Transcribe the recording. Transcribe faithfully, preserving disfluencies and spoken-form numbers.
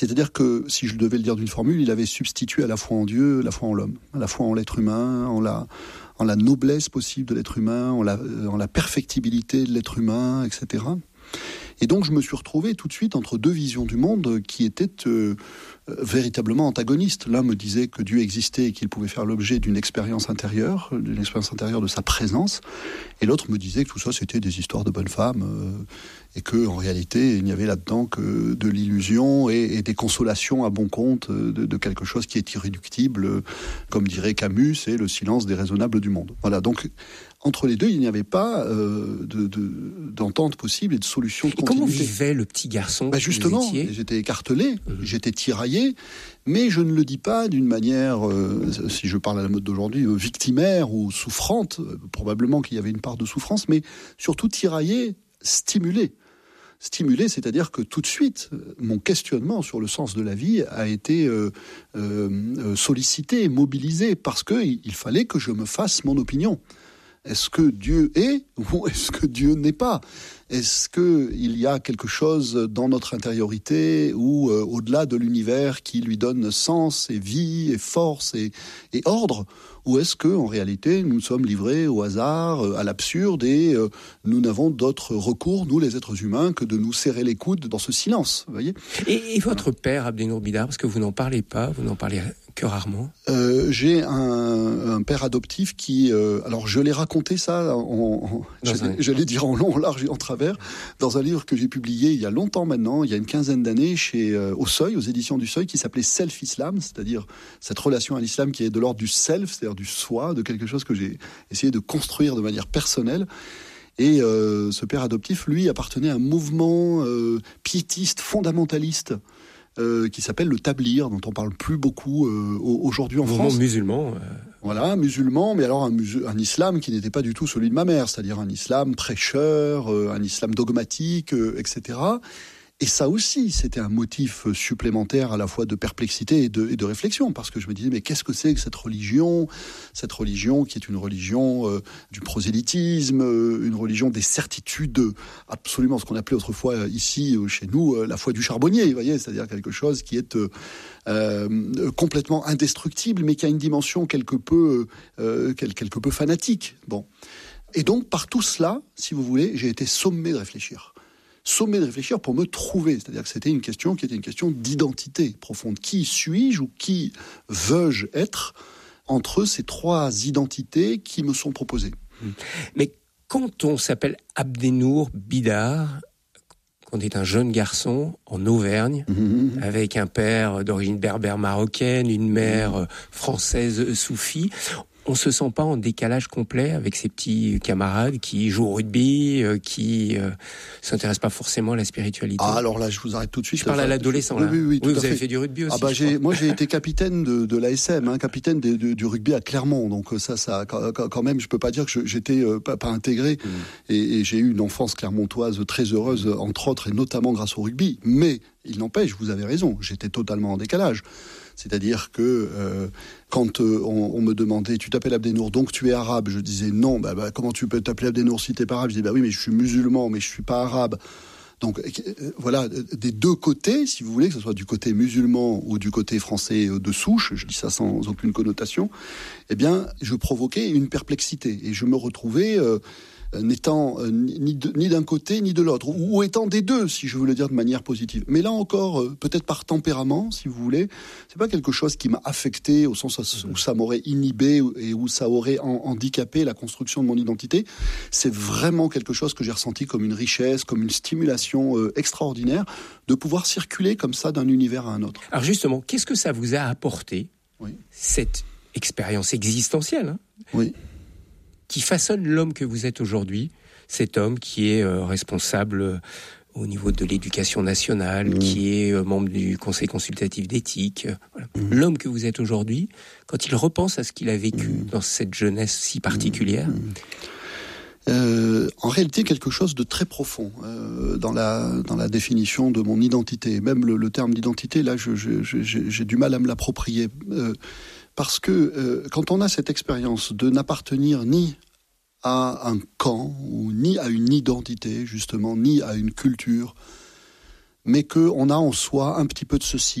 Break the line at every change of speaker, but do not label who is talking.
C'est-à-dire que, si je devais le dire d'une formule, il avait substitué à la foi en Dieu, la foi en l'homme, à la foi en l'être humain, en la, en la noblesse possible de l'être humain, en la, en la perfectibilité de l'être humain, et cetera. Et donc je me suis retrouvé tout de suite entre deux visions du monde qui étaient euh, véritablement antagonistes. L'un me disait que Dieu existait et qu'il pouvait faire l'objet d'une expérience intérieure, d'une expérience intérieure de sa présence, et l'autre me disait que tout ça c'était des histoires de bonnes femmes, euh, et que en réalité il n'y avait là-dedans que de l'illusion et, et des consolations à bon compte de, de quelque chose qui est irréductible, comme dirait Camus, c'est le silence déraisonnable du monde. Voilà, donc entre les deux, il n'y avait pas euh, de, de, d'entente possible et de solution de
et
continuité.
Comment vivait le petit garçon
bah
que
Justement,
vous étiez ?
J'étais écartelé, mmh. j'étais tiraillé, mais je ne le dis pas d'une manière, euh, si je parle à la mode d'aujourd'hui, euh, victimaire ou souffrante. Euh, probablement qu'il y avait une part de souffrance, mais surtout tiraillé, stimulé. Stimulé, c'est-à-dire que tout de suite, mon questionnement sur le sens de la vie a été euh, euh, sollicité, mobilisé, parce qu'il fallait que je me fasse mon opinion. Est-ce que Dieu est ou est-ce que Dieu n'est pas ? Est-ce qu'il y a quelque chose dans notre intériorité ou euh, au-delà de l'univers qui lui donne sens et vie et force et, et ordre ? Ou est-ce que, en réalité, nous sommes livrés au hasard, euh, à l'absurde et euh, nous n'avons d'autre recours, nous les êtres humains, que de nous serrer les coudes dans ce silence, vous voyez ?
Et, et votre voilà. père, Abdenour Bidar, parce que vous n'en parlez pas, vous n'en parlez que rarement.
Euh, j'ai un, un père adoptif qui, euh, alors je l'ai raconté ça, en, en, j'allais, un... j'allais dire en long, en large et en travers, dans un livre que j'ai publié il y a longtemps maintenant, il y a une quinzaine d'années, chez euh, au Seuil, aux éditions du Seuil, qui s'appelait Self Islam, c'est-à-dire cette relation à l'islam qui est de l'ordre du self, c'est-à-dire du soi, de quelque chose que j'ai essayé de construire de manière personnelle. Et euh, ce père adoptif, lui, appartenait à un mouvement euh, piétiste, fondamentaliste, Euh, qui s'appelle le Tablir, dont on parle plus beaucoup euh, aujourd'hui en
Mouvement
France.
musulman. Euh...
Voilà, musulman, mais alors un, musul- un islam qui n'était pas du tout celui de ma mère, c'est-à-dire un islam prêcheur, euh, un islam dogmatique, euh, et cetera. Et ça aussi, c'était un motif supplémentaire à la fois de perplexité et de, et de réflexion, parce que je me disais, mais qu'est-ce que c'est que cette religion ? Cette religion qui est une religion euh, du prosélytisme, euh, une religion des certitudes, absolument ce qu'on appelait autrefois euh, ici, euh, chez nous, euh, la foi du charbonnier, vous voyez, c'est-à-dire quelque chose qui est euh, euh, complètement indestructible, mais qui a une dimension quelque peu, euh, quelque peu fanatique. Bon. Et donc, par tout cela, si vous voulez, j'ai été sommé de réfléchir. Sommé de réfléchir pour me trouver. C'est-à-dire que c'était une question qui était une question d'identité profonde. Qui suis-je ou qui veux-je être entre ces trois identités qui me sont proposées ?
Mais quand on s'appelle Abdenour Bidar, qu'on est un jeune garçon en Auvergne, mmh. avec un père d'origine berbère marocaine, une mère mmh. française soufie, on se sent pas en décalage complet avec ses petits camarades qui jouent au rugby, euh, qui euh, s'intéressent pas forcément à la spiritualité.
Ah, alors là, je vous arrête tout de suite.
Je parle à l'adolescent, là.
Oui, oui, oui, tout
oui
à
vous
fait.
avez fait du rugby aussi.
Ah bah, j'ai, moi, j'ai été capitaine de, de l'A S M, hein, capitaine de, de, du rugby à Clermont. Donc ça, ça, quand même, je peux pas dire que je, j'étais euh, pas, pas intégré. Mmh. Et, et j'ai eu une enfance clermontoise très heureuse, entre autres, et notamment grâce au rugby. Mais il n'empêche, vous avez raison, j'étais totalement en décalage. C'est-à-dire que euh, quand euh, on, on me demandait « Tu t'appelles Abdenour, donc tu es arabe ?» Je disais « Non, bah, bah, comment tu peux t'appeler Abdenour si t'es pas arabe ?» Je disais « Bah oui, mais je suis musulman, mais je suis pas arabe. » Donc euh, voilà, des deux côtés, si vous voulez, que ce soit du côté musulman ou du côté français de souche, je dis ça sans aucune connotation, eh bien, je provoquais une perplexité. Et je me retrouvais... Euh, n'étant euh, ni, de, ni d'un côté ni de l'autre, ou, ou étant des deux, si je veux le dire de manière positive. Mais là encore, euh, peut-être par tempérament, si vous voulez, c'est pas quelque chose qui m'a affecté au sens où ça m'aurait inhibé et où ça aurait en, handicapé la construction de mon identité. C'est vraiment quelque chose que j'ai ressenti comme une richesse, comme une stimulation euh, extraordinaire de pouvoir circuler comme ça d'un univers à un autre.
Alors justement, qu'est-ce que ça vous a apporté, oui. cette expérience existentielle, hein,
oui.
qui façonne l'homme que vous êtes aujourd'hui, cet homme qui est euh, responsable euh, au niveau de l'éducation nationale, mmh. qui est euh, membre du Conseil consultatif d'éthique. Euh, voilà. mmh. L'homme que vous êtes aujourd'hui, quand il repense à ce qu'il a vécu mmh. dans cette jeunesse si particulière...
Mmh. Euh, en réalité, quelque chose de très profond euh, dans la dans la définition de mon identité. Même le, le terme d'identité, là, je, je, je, j'ai, j'ai du mal à me l'approprier. Euh, Parce que euh, quand on a cette expérience de n'appartenir ni à un camp, ou ni à une identité, justement, ni à une culture, mais qu'on a en soi un petit peu de ceci.